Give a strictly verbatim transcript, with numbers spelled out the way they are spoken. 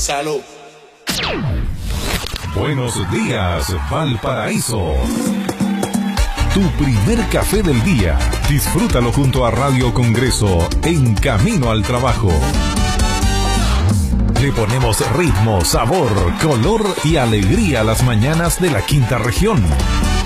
Salud. Buenos días, Valparaíso. Tu primer café del día. Disfrútalo junto a Radio Congreso en Camino al Trabajo. Le ponemos ritmo, sabor, color y alegría a las mañanas de la quinta región.